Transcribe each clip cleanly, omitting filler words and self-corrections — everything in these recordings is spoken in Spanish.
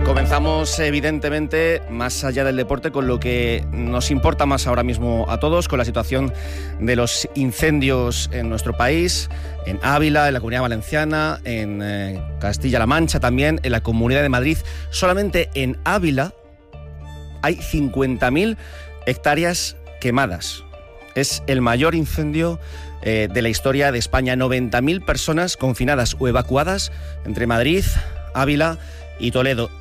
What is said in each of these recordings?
Comenzamos, evidentemente, más allá del deporte, con lo que nos importa más ahora mismo a todos, con la situación de los incendios en nuestro país, en Ávila, en la Comunidad Valenciana, en Castilla-La Mancha también, en la Comunidad de Madrid. Solamente en Ávila hay 50.000 hectáreas quemadas. Es el mayor incendio de la historia de España. 90.000 personas confinadas o evacuadas entre Madrid, Ávila y Toledo.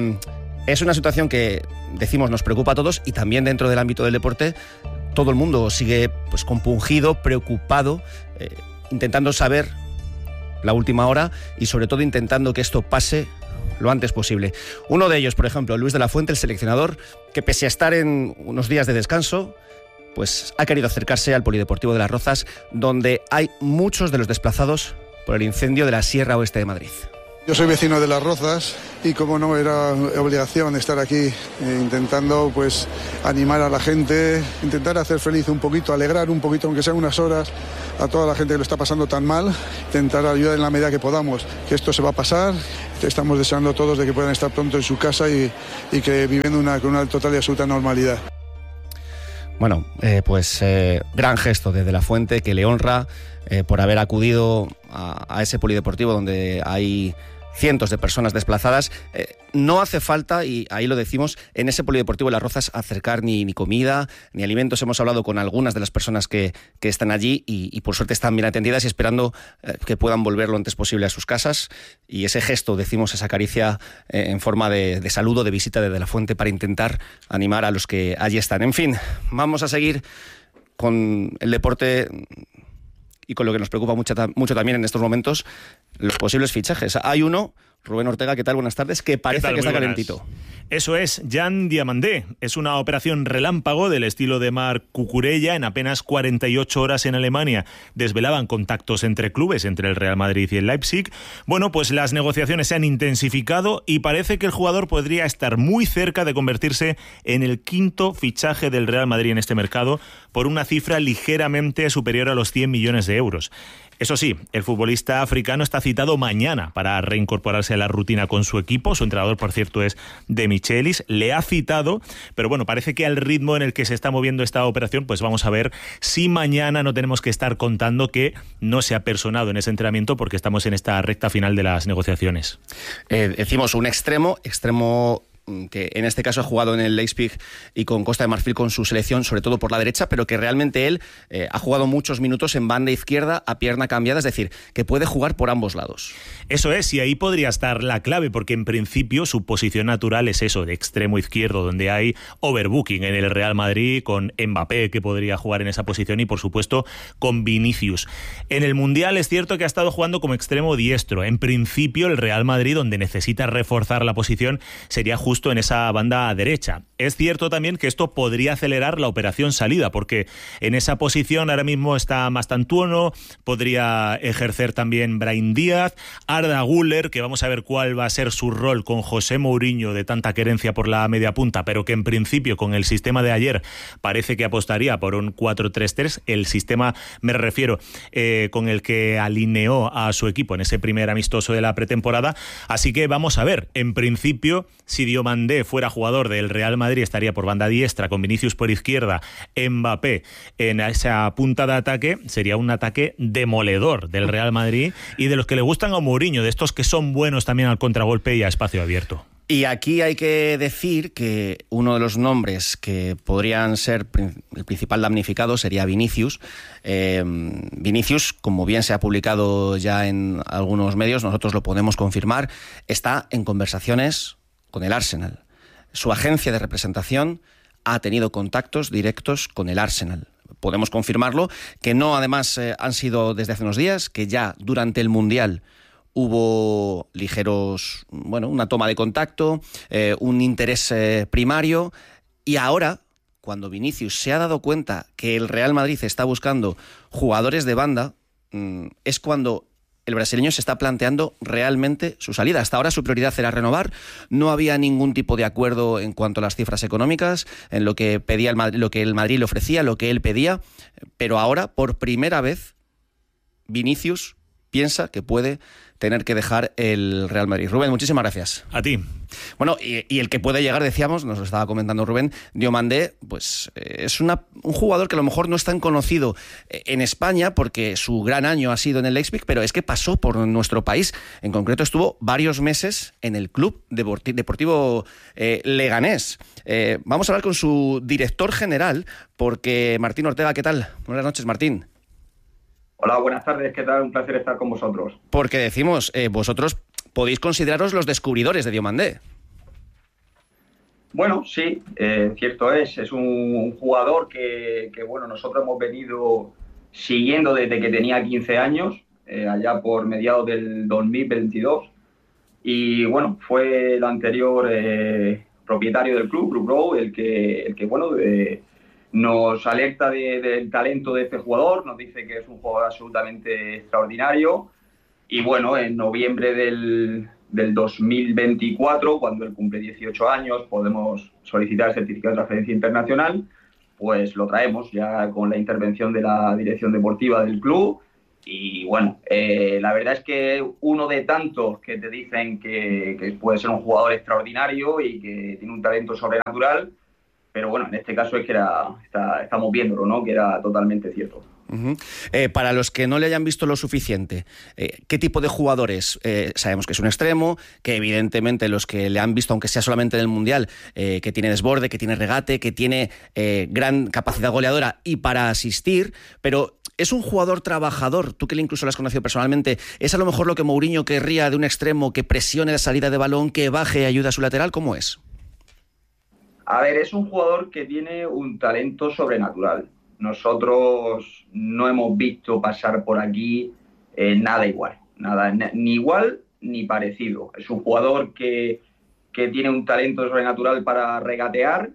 Es una situación que, decimos, nos preocupa a todos, y también dentro del ámbito del deporte todo el mundo sigue pues compungido, preocupado, intentando saber la última hora y sobre todo intentando que esto pase lo antes posible. Uno de ellos, por ejemplo, Luis de la Fuente, el seleccionador, que pese a estar en unos días de descanso, pues ha querido acercarse al Polideportivo de Las Rozas, donde hay muchos de los desplazados por el incendio de la Sierra Oeste de Madrid. Yo soy vecino de Las Rozas y, como no, era obligación estar aquí intentando pues animar a la gente, intentar hacer feliz un poquito, alegrar un poquito, aunque sean unas horas, a toda la gente que lo está pasando tan mal, intentar ayudar en la medida que podamos, que esto se va a pasar. Estamos deseando todos de que puedan estar pronto en su casa y que viviendo con una total y absoluta normalidad. Bueno, gran gesto desde La Fuente, que le honra por haber acudido a ese polideportivo donde hay cientos de personas desplazadas. No hace falta, y ahí lo decimos, en ese polideportivo de Las Rozas acercar ni comida, ni alimentos. Hemos hablado con algunas de las personas que están allí y por suerte están bien atendidas y esperando que puedan volver lo antes posible a sus casas. Y ese gesto, decimos, esa caricia en forma de saludo, de visita desde La Fuente, para intentar animar a los que allí están. En fin, vamos a seguir con el deporte y con lo que nos preocupa mucho también en estos momentos, los posibles fichajes. Hay uno, Rubén Ortega, ¿qué tal? Buenas tardes, que parece que está calentito. Eso es, Jan Diamandé. Es una operación relámpago del estilo de Marc Cucurella. En apenas 48 horas en Alemania desvelaban contactos entre clubes, entre el Real Madrid y el Leipzig. Bueno, pues las negociaciones se han intensificado y parece que el jugador podría estar muy cerca de convertirse en el quinto fichaje del Real Madrid en este mercado, por una cifra ligeramente superior a los 100 millones de euros. Eso sí, el futbolista africano está citado mañana para reincorporarse a la rutina con su equipo. Su entrenador, por cierto, es De Michelis. Le ha citado, pero bueno, parece que al ritmo en el que se está moviendo esta operación, pues vamos a ver si mañana no tenemos que estar contando que no se ha personado en ese entrenamiento, porque estamos en esta recta final de las negociaciones. Decimos un extremo que en este caso ha jugado en el Leipzig y con Costa de Marfil con su selección, sobre todo por la derecha, pero que realmente él ha jugado muchos minutos en banda izquierda a pierna cambiada, es decir, que puede jugar por ambos lados. Eso es, y ahí podría estar la clave, porque en principio su posición natural es eso, de extremo izquierdo, donde hay overbooking en el Real Madrid, con Mbappé, que podría jugar en esa posición, y por supuesto con Vinicius. En el Mundial es cierto que ha estado jugando como extremo diestro. En principio el Real Madrid, donde necesita reforzar la posición, sería justo en esa banda derecha. Es cierto también que esto podría acelerar la operación salida, porque en esa posición ahora mismo está Mastantuono, podría ejercer también Brahim Díaz, Arda Güler, que vamos a ver cuál va a ser su rol con José Mourinho, de tanta querencia por la media punta, pero que en principio con el sistema de ayer parece que apostaría por un 4-3-3, el sistema, me refiero, con el que alineó a su equipo en ese primer amistoso de la pretemporada. Así que vamos a ver, en principio, si Diomandé fuera jugador del Real Madrid, estaría por banda diestra, con Vinicius por izquierda, Mbappé en esa punta de ataque. Sería un ataque demoledor del Real Madrid y de los que le gustan a Mourinho, de estos que son buenos también al contragolpe y a espacio abierto. Y aquí hay que decir que uno de los nombres que podrían ser el principal damnificado sería Vinicius. Vinicius, como bien se ha publicado ya en algunos medios, nosotros lo podemos confirmar, está en conversaciones con el Arsenal. Su agencia de representación ha tenido contactos directos con el Arsenal. Podemos confirmarlo, que no, además, han sido desde hace unos días, que ya durante el Mundial hubo una toma de contacto, un interés primario, y ahora, cuando Vinicius se ha dado cuenta que el Real Madrid está buscando jugadores de banda, es cuando el brasileño se está planteando realmente su salida. Hasta ahora su prioridad era renovar, no había ningún tipo de acuerdo en cuanto a las cifras económicas, en lo que pedía lo que el Madrid le ofrecía, lo que él pedía, pero ahora, por primera vez, Vinicius piensa que puede tener que dejar el Real Madrid. Rubén, muchísimas gracias. A ti. Bueno, y el que puede llegar, decíamos, nos lo estaba comentando Rubén, Diomandé, pues es un jugador que a lo mejor no es tan conocido en España porque su gran año ha sido en el Leipzig, pero es que pasó por nuestro país. En concreto estuvo varios meses en el Club Deportivo Leganés. Vamos a hablar con su director general, porque Martín Ortega, ¿qué tal? Buenas noches, Martín. Hola, buenas tardes, ¿qué tal? Un placer estar con vosotros. Porque decimos, vosotros podéis consideraros los descubridores de Diomandé. Bueno, sí, cierto es un jugador que bueno, nosotros hemos venido siguiendo desde que tenía 15 años, allá por mediados del 2022, y bueno, fue el anterior propietario del club, Club Brou, el que bueno, nos alerta del talento de este jugador, nos dice que es un jugador absolutamente extraordinario. Y bueno, en noviembre del 2024, cuando él cumple 18 años, podemos solicitar el certificado de transferencia internacional, pues lo traemos ya con la intervención de la dirección deportiva del club. Y bueno, la verdad es que uno de tantos que te dicen que puede ser un jugador extraordinario y que tiene un talento sobrenatural. Pero bueno, en este caso es que estamos viéndolo, ¿no? Que era totalmente cierto. Uh-huh. Para los que no le hayan visto lo suficiente, ¿qué tipo de jugadores? Sabemos que es un extremo, que evidentemente los que le han visto, aunque sea solamente en el Mundial, que tiene desborde, que tiene regate, que tiene gran capacidad goleadora y para asistir, pero es un jugador trabajador. Tú que incluso lo has conocido personalmente, ¿es a lo mejor lo que Mourinho querría de un extremo, que presione la salida de balón, que baje y ayude a su lateral? ¿Cómo es? A ver, es un jugador que tiene un talento sobrenatural. Nosotros no hemos visto pasar por aquí nada igual, ni igual ni parecido. Es un jugador que tiene un talento sobrenatural para regatear,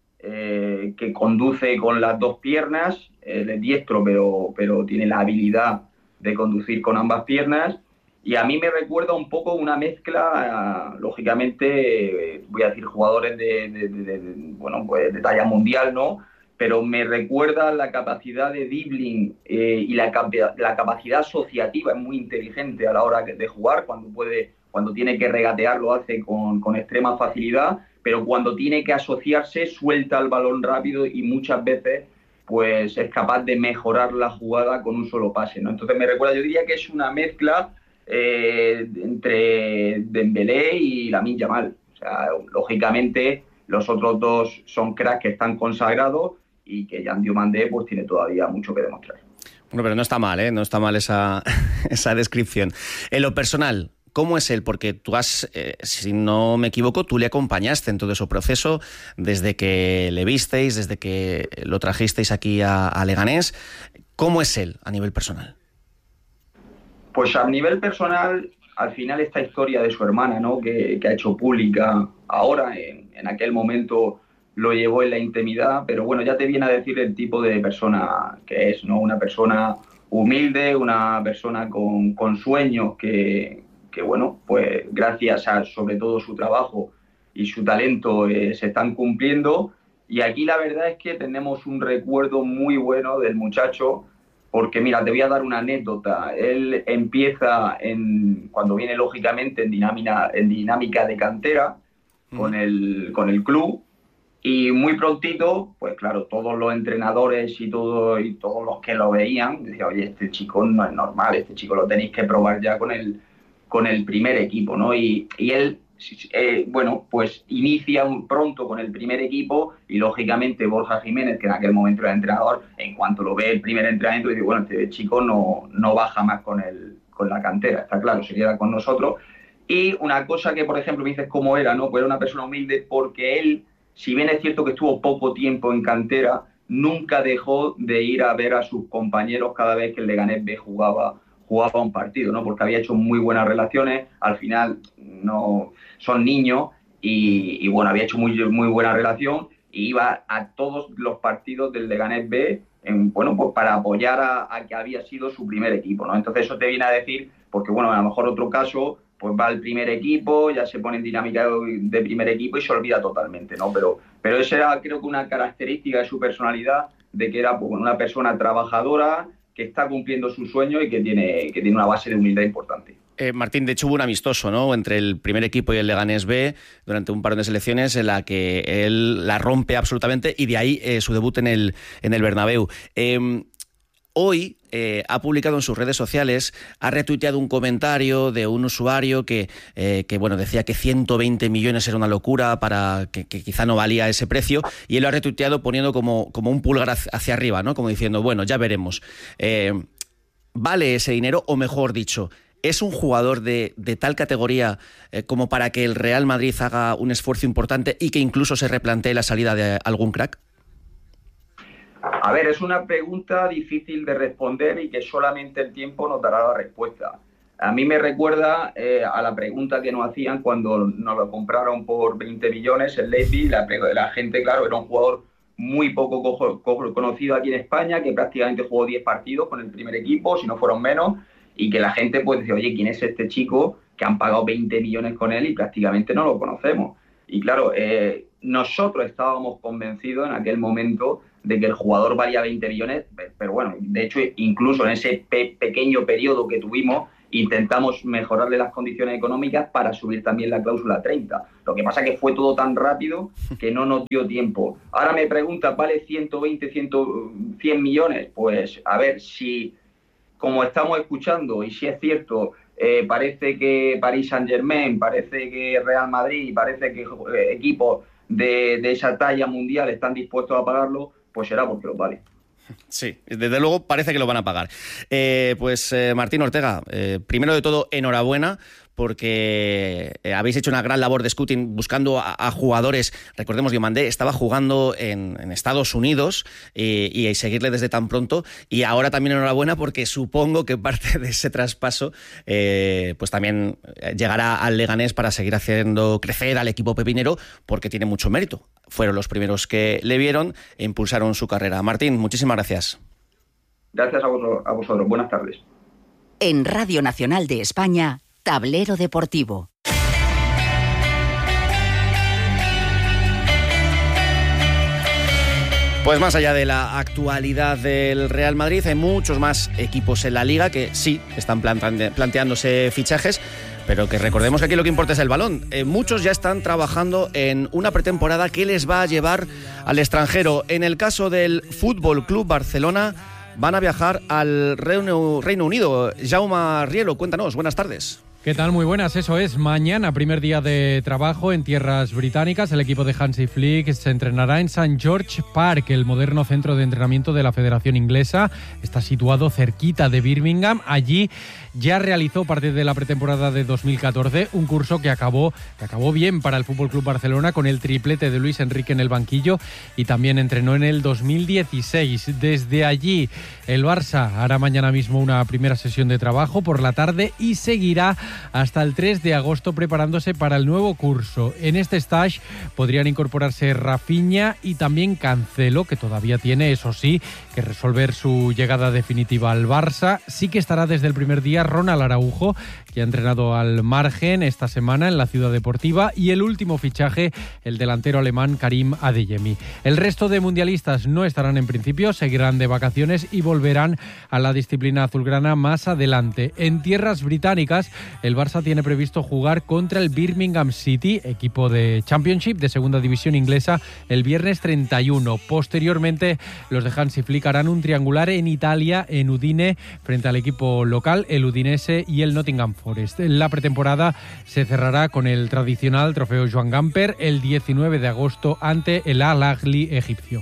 que conduce con las dos piernas, él es diestro, pero tiene la habilidad de conducir con ambas piernas. Y a mí me recuerda un poco una mezcla, lógicamente, voy a decir jugadores bueno, pues de talla mundial, ¿no? Pero me recuerda la capacidad de dribbling y la capacidad asociativa. Es muy inteligente a la hora de jugar. Cuando tiene que regatear lo hace con extrema facilidad, pero cuando tiene que asociarse suelta el balón rápido y muchas veces pues es capaz de mejorar la jugada con un solo pase, ¿no? Entonces me recuerda, yo diría que es una mezcla entre Dembélé y Lamine Yamal. O sea, lógicamente los otros dos son cracks que están consagrados y que Yan Diomandé pues tiene todavía mucho que demostrar. Bueno, pero no está mal, ¿eh? No está mal esa descripción. En lo personal, ¿cómo es él? Porque tú si no me equivoco, tú le acompañaste en todo ese proceso desde que le visteis, desde que lo trajisteis aquí a Leganés. ¿Cómo es él a nivel personal? Pues a nivel personal, al final esta historia de su hermana, ¿no? que ha hecho pública ahora, en aquel momento lo llevó en la intimidad, pero bueno, ya te viene a decir el tipo de persona que es, ¿no? Una persona humilde, una persona con sueños que bueno, pues gracias a sobre todo su trabajo y su talento se están cumpliendo. Y aquí la verdad es que tenemos un recuerdo muy bueno del muchacho. Porque mira, te voy a dar una anécdota. Él empieza cuando viene lógicamente en dinámica de cantera con el club, y muy prontito, pues claro, todos los entrenadores y todos los que lo veían decían, oye, este chico no es normal, este chico lo tenéis que probar ya con el primer equipo, ¿no? Y él bueno, pues inicia pronto con el primer equipo y lógicamente Borja Jiménez, que en aquel momento era entrenador, en cuanto lo ve el primer entrenamiento dice, bueno, este chico no baja más con la cantera, está claro, se queda con nosotros. Y una cosa que, por ejemplo, me dices cómo era, ¿no? Pues era una persona humilde porque él, si bien es cierto que estuvo poco tiempo en cantera, nunca dejó de ir a ver a sus compañeros cada vez que el Leganés B jugaba un partido, ¿no? Porque había hecho muy buenas relaciones, al final no son niños y bueno, había hecho muy, muy buena relación y iba a todos los partidos del Leganés B bueno, pues para apoyar a que había sido su primer equipo, ¿no? Entonces eso te viene a decir, porque bueno, a lo mejor otro caso, pues va al primer equipo, ya se pone en dinámica de primer equipo y se olvida totalmente, ¿no? Pero esa era, creo que una característica de su personalidad, de que era pues, una persona trabajadora, está cumpliendo su sueño y que tiene una base de humildad importante. Martín, de hecho hubo un amistoso, ¿no?, entre el primer equipo y el Leganés B durante un parón de selecciones en la que él la rompe absolutamente y de ahí su debut en el Bernabéu. Hoy ha publicado en sus redes sociales, ha retuiteado un comentario de un usuario que bueno, decía que 120 millones era una locura, para que quizá no valía ese precio, y él lo ha retuiteado poniendo como un pulgar hacia arriba, ¿no?, como diciendo, bueno, ya veremos. ¿Vale ese dinero? O mejor dicho, ¿es un jugador de tal categoría como para que el Real Madrid haga un esfuerzo importante y que incluso se replantee la salida de algún crack? A ver, es una pregunta difícil de responder y que solamente el tiempo nos dará la respuesta. A mí me recuerda a la pregunta que nos hacían cuando nos lo compraron por 20 millones el Leipzig. La gente, claro, era un jugador muy poco conocido aquí en España, que prácticamente jugó 10 partidos con el primer equipo, si no fueron menos, y que la gente pues dice, oye, ¿quién es este chico que han pagado 20 millones con él y prácticamente no lo conocemos? Y claro, nosotros estábamos convencidos en aquel momento de que el jugador valía 20 millones, pero bueno, de hecho, incluso en ese pequeño periodo que tuvimos, intentamos mejorarle las condiciones económicas para subir también la cláusula 30. Lo que pasa es que fue todo tan rápido que no nos dio tiempo. Ahora me preguntas, ¿vale 120, 100 millones? Pues a ver, si, como estamos escuchando, y si es cierto, parece que Paris Saint-Germain, parece que Real Madrid, parece que equipos de esa talla mundial están dispuestos a pagarlo, pues será porque lo vale. Sí, desde luego parece que lo van a pagar. Martín Ortega, primero de todo, enhorabuena, porque habéis hecho una gran labor de scouting buscando a jugadores. Recordemos, Diomandé estaba jugando en Estados Unidos y seguirle desde tan pronto. Y ahora también enhorabuena, porque supongo que parte de ese traspaso pues también llegará al Leganés para seguir haciendo crecer al equipo pepinero, porque tiene mucho mérito. Fueron los primeros que le vieron e impulsaron su carrera. Martín, muchísimas gracias. Gracias a vosotros. Buenas tardes. En Radio Nacional de España, Tablero Deportivo. Pues más allá de la actualidad del Real Madrid, hay muchos más equipos en la Liga que sí están planteándose fichajes, pero que recordemos que aquí lo que importa es el balón. Muchos ya están trabajando en una pretemporada que les va a llevar al extranjero. En el caso del Fútbol Club Barcelona, van a viajar al Reino Unido. Jaume Rielo, cuéntanos, buenas tardes. ¿Qué tal? Muy buenas, eso es. Mañana, primer día de trabajo en tierras británicas. El equipo de Hansi Flick se entrenará en St. George Park, el moderno centro de entrenamiento de la Federación Inglesa. Está situado cerquita de Birmingham. Allí ya realizó parte de la pretemporada de 2014, un curso que acabó bien para el FC Barcelona, con el triplete de Luis Enrique en el banquillo, y también entrenó en el 2016. Desde allí, el Barça hará mañana mismo una primera sesión de trabajo por la tarde y seguirá hasta el 3 de agosto preparándose para el nuevo curso. En este stage podrían incorporarse Rafinha y también Cancelo, que todavía tiene, eso sí, que resolver su llegada definitiva al Barça. Sí que estará desde el primer día Ronald Araujo, que ha entrenado al margen esta semana en la Ciudad Deportiva, y el último fichaje, el delantero alemán Karim Adeyemi. El resto de mundialistas no estarán en principio, seguirán de vacaciones y volverán a la disciplina azulgrana más adelante. En tierras británicas, el Barça tiene previsto jugar contra el Birmingham City, equipo de Championship, de segunda división inglesa, el viernes 31. Posteriormente, los de Hansi Flick harán un triangular en Italia, en Udine, frente al equipo local, el Udinese y el Nottingham Forest. La pretemporada se cerrará con el tradicional trofeo Joan Gamper el 19 de agosto ante el Al Ahly egipcio.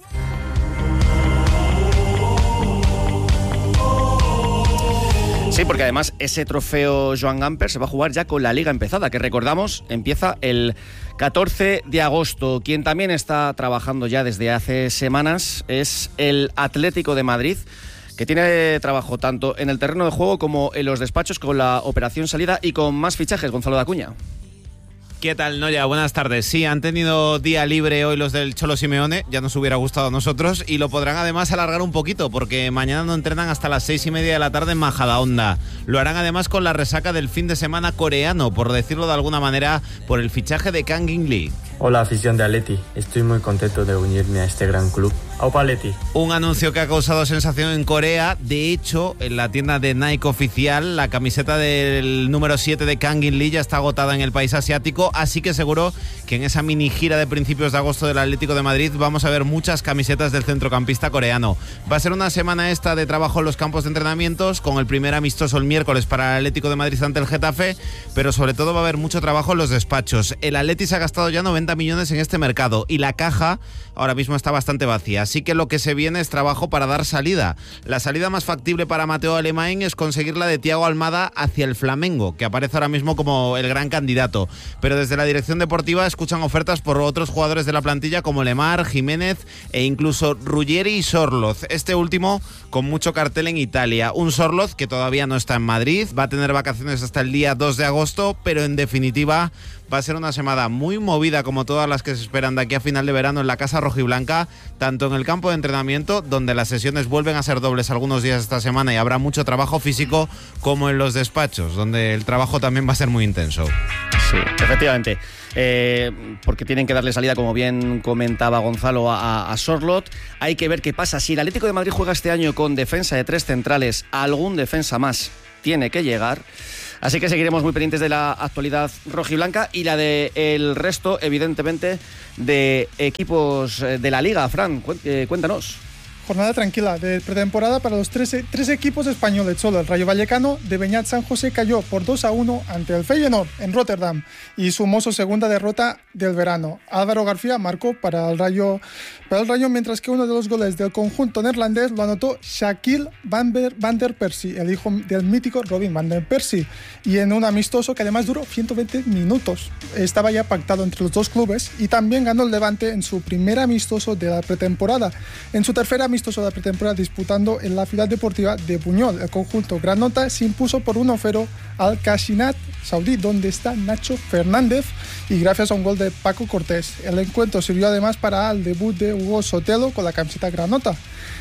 Sí, porque además ese trofeo Joan Gamper se va a jugar ya con la Liga empezada, que recordamos empieza el 14 de agosto. Quien también está trabajando ya desde hace semanas es el Atlético de Madrid, que tiene trabajo tanto en el terreno de juego como en los despachos con la operación salida y con más fichajes. Gonzalo de Acuña. ¿Qué tal, Noya? Buenas tardes. Sí, han tenido día libre hoy los del Cholo Simeone, ya nos hubiera gustado a nosotros, y lo podrán además alargar un poquito, porque mañana no entrenan hasta las 6:30 de la tarde en Majadahonda. Lo harán además con la resaca del fin de semana coreano, por decirlo de alguna manera, por el fichaje de Kang In Lee. Hola afición de Atleti, estoy muy contento de unirme a este gran club. ¡Aupa Atleti! Un anuncio que ha causado sensación en Corea. De hecho, en la tienda de Nike oficial, la camiseta del número 7 de Kang In-lee ya está agotada en el país asiático, así que seguro que en esa mini gira de principios de agosto del Atlético de Madrid vamos a ver muchas camisetas del centrocampista coreano. Va a ser una semana esta de trabajo en los campos de entrenamientos, con el primer amistoso el miércoles para el Atlético de Madrid ante el Getafe, pero sobre todo va a haber mucho trabajo en los despachos. El Atleti se ha gastado ya 90 millones en este mercado y la caja ahora mismo está bastante vacía, así que lo que se viene es trabajo para dar salida. La salida más factible para Mateo Alemán es conseguir la de Thiago Almada hacia el Flamengo, que aparece ahora mismo como el gran candidato, pero desde la dirección deportiva escuchan ofertas por otros jugadores de la plantilla como Lemar, Jiménez e incluso Ruggeri y Sorloz, este último con mucho cartel en Italia. Un Sorloz que todavía no está en Madrid, va a tener vacaciones hasta el día 2 de agosto, pero en definitiva va a ser una semana muy movida como todas las que se esperan de aquí a final de verano en la Casa Rojiblanca, tanto en el campo de entrenamiento, donde las sesiones vuelven a ser dobles algunos días esta semana y habrá mucho trabajo físico, como en los despachos, donde el trabajo también va a ser muy intenso. Sí, efectivamente. Porque tienen que darle salida, como bien comentaba Gonzalo, a Sorloth. Hay que ver qué pasa. Si el Atlético de Madrid juega este año con defensa de 3 centrales, algún defensa más tiene que llegar. Así que seguiremos muy pendientes de la actualidad rojiblanca y la de el resto, evidentemente, de equipos de la Liga. Fran, cuéntanos. Jornada tranquila de pretemporada para los tres equipos españoles. Solo el Rayo Vallecano de Beñat San José cayó por 2-1 ante el Feyenoord en Rotterdam y sumó su segunda derrota del verano. Álvaro García marcó para el Rayo, mientras que uno de los goles del conjunto neerlandés lo anotó Shaquille Van der Persie, el hijo del mítico Robin Van der Persie, y en un amistoso que además duró 120 minutos. Estaba ya pactado entre los dos clubes y también ganó el Levante en su primer amistoso de la pretemporada. En su tercer amistoso de la pretemporada disputando en la Ciudad Deportiva de Buñol, el conjunto granota se impuso por 1-0 al Cashinat saudí, donde está Nacho Fernández, y gracias a un gol de Paco Cortés. El encuentro sirvió además para el debut de Hugo Sotelo con la camiseta granota.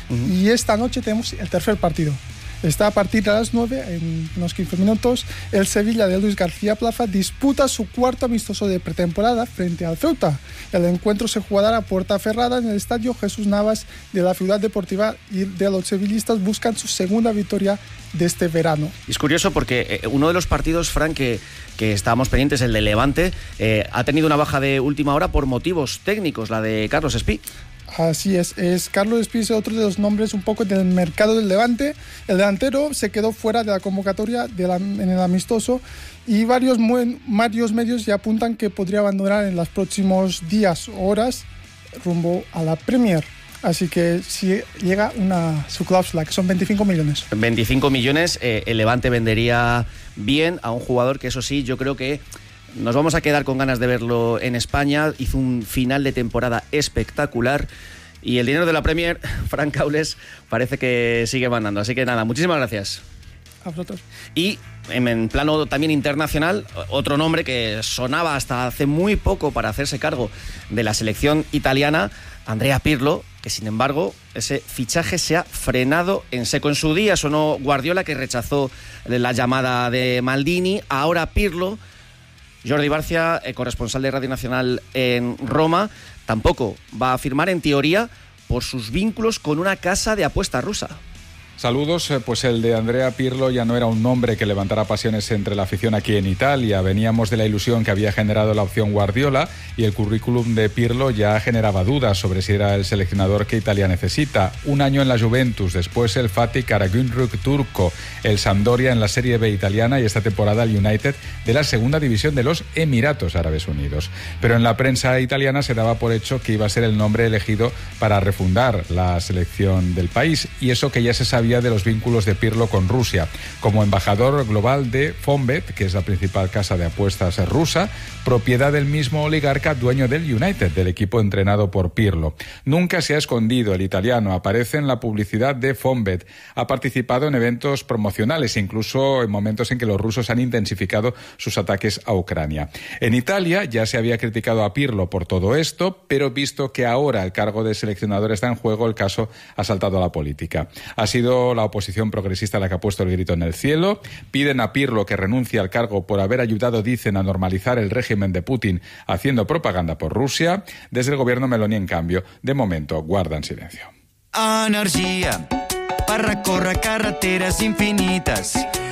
Y esta noche tenemos el tercer partido. Está a partir de las 9, en unos 15 minutos, el Sevilla de Luis García Plaza disputa su cuarto amistoso de pretemporada frente al Ceuta. El encuentro se jugará a puerta cerrada en el estadio Jesús Navas de la Ciudad Deportiva y de los sevillistas buscan su segunda victoria de este verano. Es curioso porque uno de los partidos, Fran, que estábamos pendientes, el de Levante, ha tenido una baja de última hora por motivos técnicos, la de Carlos Espí. Así es Carlos Espí es otro de los nombres un poco del mercado del Levante. El delantero se quedó fuera de la convocatoria en el amistoso y varios medios ya apuntan que podría abandonar en los próximos días o horas rumbo a la Premier. Así que si llega su cláusula, que son 25 millones. 25 millones, el Levante vendería bien a un jugador que, eso sí, yo creo que nos vamos a quedar con ganas de verlo en España. Hizo un final de temporada espectacular y el dinero de la Premier, Fran Caules, parece que sigue mandando. Así que nada, muchísimas gracias. A vosotros. Y en plano también internacional, otro nombre que sonaba hasta hace muy poco para hacerse cargo de la selección italiana, Andrea Pirlo, que sin embargo ese fichaje se ha frenado en seco. En su día sonó Guardiola, que rechazó la llamada de Maldini. Ahora Pirlo, Jordi Barcia, corresponsal de Radio Nacional en Roma, tampoco va a firmar, en teoría, por sus vínculos con una casa de apuestas rusa. Saludos, pues el de Andrea Pirlo ya no era un nombre que levantara pasiones entre la afición aquí en Italia. Veníamos de la ilusión que había generado la opción Guardiola y el currículum de Pirlo ya generaba dudas sobre si era el seleccionador que Italia necesita. Un año en la Juventus, después el Fatih Karagümrük turco, el Sampdoria en la Serie B italiana y esta temporada el United de la segunda división de los Emiratos Árabes Unidos. Pero en la prensa italiana se daba por hecho que iba a ser el nombre elegido para refundar la selección del país, y eso que ya se sabía de los vínculos de Pirlo con Rusia, como embajador global de Fonbet, que es la principal casa de apuestas rusa, propiedad del mismo oligarca dueño del United, del equipo entrenado por Pirlo. Nunca se ha escondido el italiano, aparece en la publicidad de Fonbet, ha participado en eventos promocionales, incluso en momentos en que los rusos han intensificado sus ataques a Ucrania. En Italia ya se había criticado a Pirlo por todo esto, pero visto que ahora el cargo de seleccionador está en juego, el caso ha saltado a la política. Ha sido sido la oposición progresista la que ha puesto el grito en el cielo. Piden a Pirlo que renuncie al cargo por haber ayudado, dicen, a normalizar el régimen de Putin haciendo propaganda por Rusia. Desde el gobierno meloni, en cambio, de momento guardan silencio. Energia per recórrer carreteres infinites,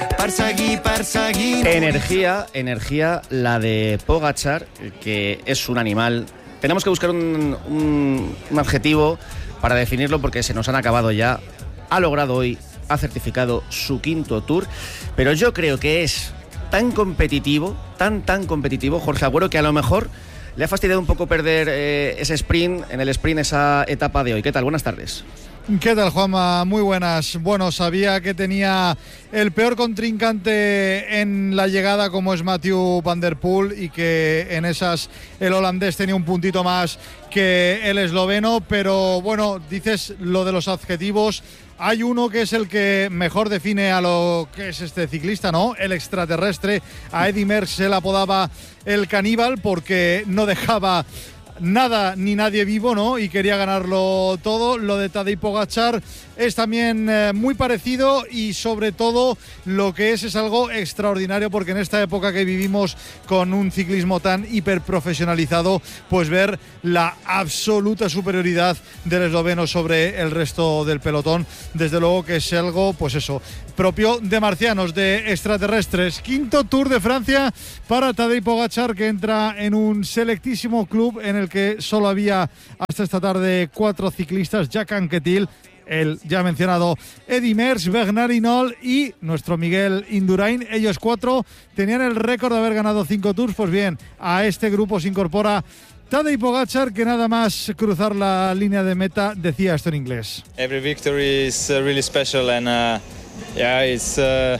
perseguir. Energía, la de Pogačar, que es un animal. Tenemos que buscar un adjetivo para definirlo porque se nos han acabado ya. Ha logrado hoy, ha certificado su 5º Tour, pero yo creo que es tan competitivo, tan competitivo, Jorge Agüero, que a lo mejor le ha fastidiado un poco perder ese sprint, esa etapa de hoy. ¿Qué tal? Buenas tardes. ¿Qué tal, Juanma? Muy buenas. Bueno, sabía que tenía el peor contrincante en la llegada, como es Mathieu van der Poel, y que en esas el holandés tenía un puntito más que el esloveno, pero bueno, dices lo de los adjetivos. Hay uno que es el que mejor define a lo que es este ciclista, ¿no? El extraterrestre. A Eddy Merckx se le apodaba el caníbal porque no dejaba nada ni nadie vivo, ¿no? Y quería ganarlo todo. Lo de Tadej Pogačar es también muy parecido, y sobre todo lo que es algo extraordinario, porque en esta época que vivimos con un ciclismo tan hiperprofesionalizado, pues ver la absoluta superioridad del esloveno sobre el resto del pelotón, desde luego que es algo, pues eso, propio de marcianos, de extraterrestres. 5º Tour de Francia para Tadej Pogačar, que entra en un selectísimo club en el que solo había hasta esta tarde 4 ciclistas: Jack Anquetil, el ya mencionado Eddy Merckx, Bernard Hinault y nuestro Miguel Indurain. Ellos 4 tenían el récord de haber ganado 5 Tours. Pues bien, a este grupo se incorpora Tadej Pogačar, que nada más cruzar la línea de meta decía esto en inglés. Every victory is really special, and it's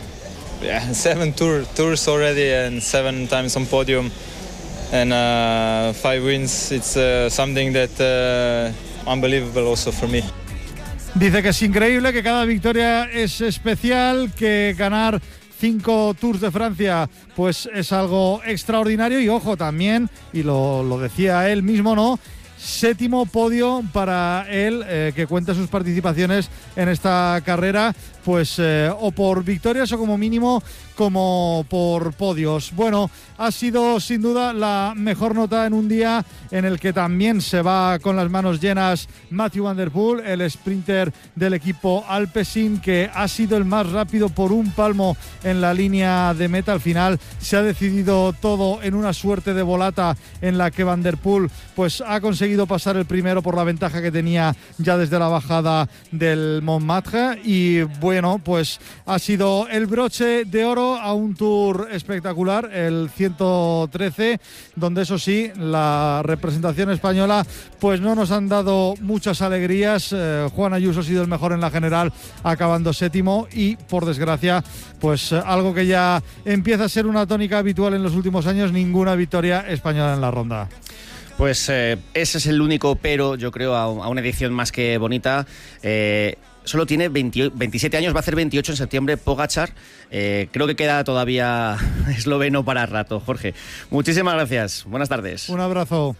7 tours already and 7 times on podium and 5 wins. It's something that unbelievable also for me. Dice que es increíble, que cada victoria es especial, que ganar 5 Tours de Francia pues es algo extraordinario. Y ojo también, y lo decía él mismo, ¿no?, 7º podio para él, que cuenta sus participaciones en esta carrera, pues o por victorias o como mínimo como por podios. Bueno, ha sido sin duda la mejor nota en un día en el que también se va con las manos llenas Mathieu van der Poel, el sprinter del equipo Alpecin, que ha sido el más rápido por un palmo en la línea de meta. Al final se ha decidido todo en una suerte de volata en la que Van der Poel pues ha conseguido pasar el primero por la ventaja que tenía ya desde la bajada del Montmartre, y bueno, pues ha sido el broche de oro a un Tour espectacular, el 113, donde eso sí, la representación española pues no nos han dado muchas alegrías. Juan Ayuso ha sido el mejor en la general, acabando 7º, y por desgracia pues algo que ya empieza a ser una tónica habitual en los últimos años: ninguna victoria española en la ronda. Pues ese es el único pero, yo creo, a una edición más que bonita. Solo tiene 27 años, va a hacer 28 en septiembre Pogačar. Creo que queda todavía esloveno para rato. Jorge, muchísimas gracias. Buenas tardes. Un abrazo.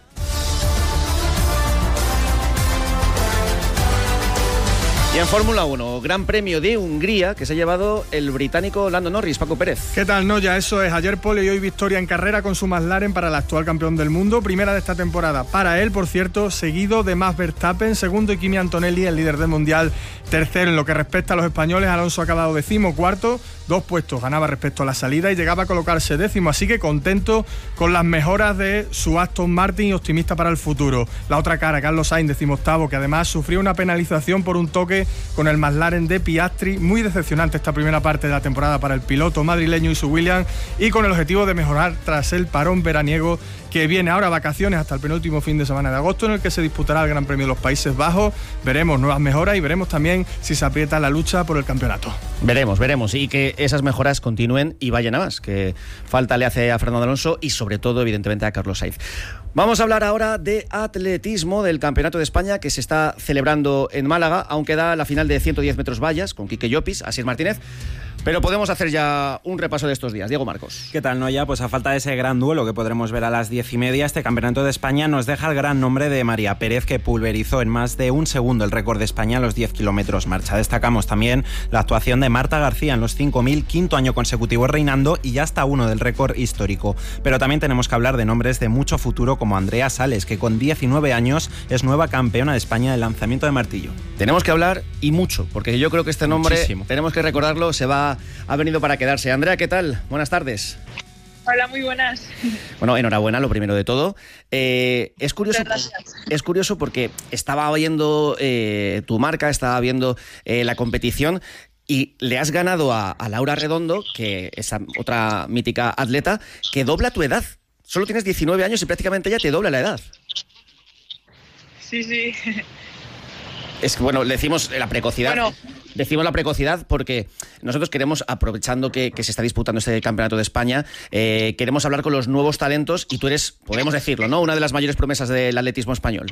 Y en Fórmula 1, Gran Premio de Hungría, que se ha llevado el británico Lando Norris. Paco Pérez. ¿Qué tal, Noya? Eso es, ayer pole y hoy victoria en carrera con su McLaren para el actual campeón del mundo, primera de esta temporada para él, por cierto, seguido de Max Verstappen, segundo Kimi Antonelli, el líder del mundial, tercero. En lo que respecta a los españoles, Alonso ha acabado 14º, 2 puestos ganaba respecto a la salida y llegaba a colocarse 10º, así que contento con las mejoras de su Aston Martin y optimista para el futuro. La otra cara, Carlos Sainz, 18º, que además sufrió una penalización por un toque con el McLaren de Piastri. Muy decepcionante esta primera parte de la temporada para el piloto madrileño y su Williams, y con el objetivo de mejorar tras el parón veraniego que viene ahora, vacaciones hasta el penúltimo fin de semana de agosto, en el que se disputará el Gran Premio de los Países Bajos. Veremos nuevas mejoras y veremos también si se aprieta la lucha por el campeonato. Veremos, y que esas mejoras continúen y vayan a más, que falta le hace a Fernando Alonso y sobre todo, evidentemente, a Carlos Sainz. Vamos a hablar ahora de atletismo, del Campeonato de España que se está celebrando en Málaga. Aún queda la final de 110 metros vallas con Quique Llopis, Asier Martínez. Pero podemos hacer ya un repaso de estos días. Diego Marcos. ¿Qué tal, Noya? Pues a falta de ese gran duelo que podremos ver a las 10:30, este Campeonato de España nos deja el gran nombre de María Pérez, que pulverizó en más de un segundo el récord de España a los 10 kilómetros marcha. Destacamos también la actuación de Marta García en los 5.000, quinto año consecutivo reinando y ya está uno del récord histórico. Pero también tenemos que hablar de nombres de mucho futuro como Andrea Sales, que con 19 años es nueva campeona de España del lanzamiento de martillo. Tenemos que hablar y mucho, porque yo creo que este nombre, tenemos que recordarlo, ha venido para quedarse. Andrea, ¿qué tal? Buenas tardes. Hola, muy buenas. Bueno, enhorabuena, lo primero de todo. Es curioso porque estaba viendo tu marca, estaba viendo la competición y le has ganado a Laura Redondo, que es otra mítica atleta, que dobla tu edad. Solo tienes 19 años y prácticamente ella te dobla la edad. Sí. Es que, bueno, decimos la precocidad. Bueno. Decimos la precocidad porque nosotros queremos, aprovechando que se está disputando este Campeonato de España, queremos hablar con los nuevos talentos y tú eres, podemos decirlo, ¿no?, una de las mayores promesas del atletismo español.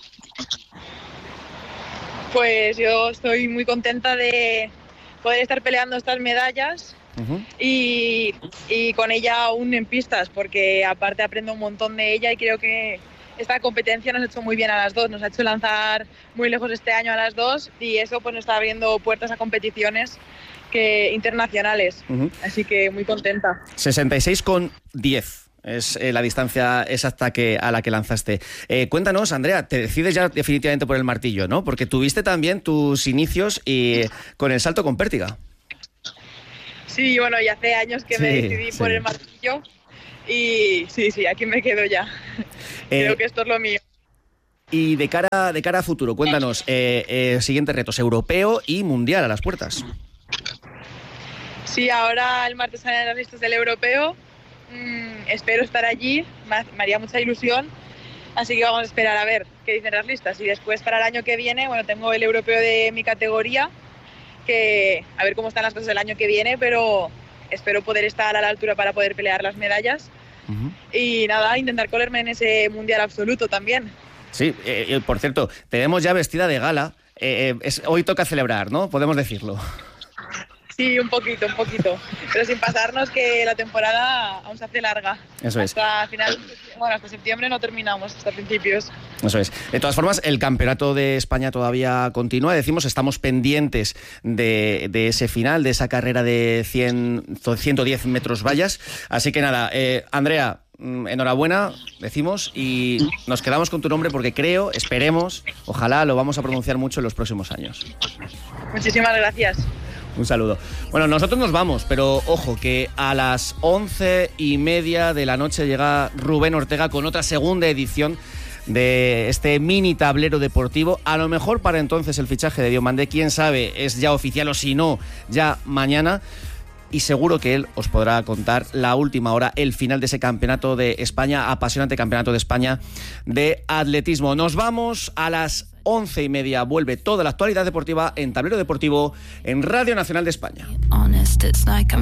Pues yo estoy muy contenta de poder estar peleando estas medallas y con ella aún en pistas, porque aparte aprendo un montón de ella y creo que esta competencia nos ha hecho muy bien a las dos, nos ha hecho lanzar muy lejos este año a las dos y eso pues nos está abriendo puertas a competiciones internacionales, así que muy contenta. 66,10 es la distancia exacta a la que lanzaste. Cuéntanos, Andrea, te decides ya definitivamente por el martillo, ¿no? Porque tuviste también tus inicios con el salto con pértiga. Sí, bueno, ya hace años que me decidí por el martillo. Y sí, aquí me quedo ya. Creo que esto es lo mío. Y de cara a futuro, cuéntanos, siguientes retos, europeo y mundial a las puertas. Sí, ahora el martes salen las listas del europeo. Espero estar allí, me haría mucha ilusión. Así que vamos a esperar a ver qué dicen las listas. Y después para el año que viene, bueno, tengo el europeo de mi categoría, que a ver cómo están las cosas el año que viene, pero espero poder estar a la altura para poder pelear las medallas. Y nada, intentar colarme en ese mundial absoluto también. Sí, por cierto, te vemos ya vestida de gala. Hoy toca celebrar, ¿no? Podemos decirlo. Sí, un poquito. Pero sin pasarnos que la temporada aún se hace larga. Eso es. Hasta septiembre no terminamos, hasta principios. Eso es. De todas formas, el Campeonato de España todavía continúa. Decimos, estamos pendientes de ese final, de esa carrera de 110 metros vallas. Así que nada, Andrea, enhorabuena, decimos, y nos quedamos con tu nombre porque esperemos, ojalá lo vamos a pronunciar mucho en los próximos años. Muchísimas gracias. Un saludo. Bueno, nosotros nos vamos, pero ojo que a las 11:30 de la noche llega Rubén Ortega con otra segunda edición de este mini tablero deportivo. A lo mejor para entonces el fichaje de Diomandé, quién sabe, es ya oficial o si no, ya mañana. Y seguro que él os podrá contar la última hora, el final de ese Campeonato de España, apasionante Campeonato de España de atletismo. Nos vamos a las 11:30. Vuelve toda la actualidad deportiva en Tablero Deportivo en Radio Nacional de España.